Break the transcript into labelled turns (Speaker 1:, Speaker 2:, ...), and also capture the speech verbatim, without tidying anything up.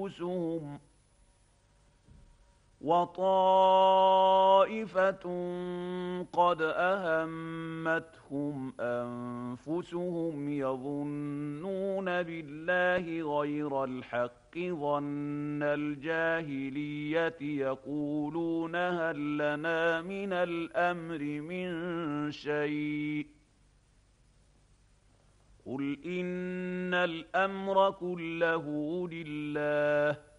Speaker 1: أنفسهم وطائفة قد أهمتهم أنفسهم يظنون بالله غير الحق ظن الجاهلية يقولون هل لنا من الأمر من شيء قل إن الأمر كله لله